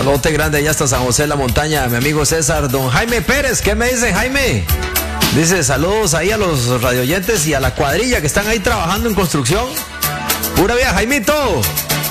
Saludote grande allá hasta San José de la Montaña, mi amigo César. Don Jaime Pérez, ¿qué me dice Jaime? Dice saludos ahí a los radioyentes y a la cuadrilla que están ahí trabajando en construcción. Pura vida, Jaimito.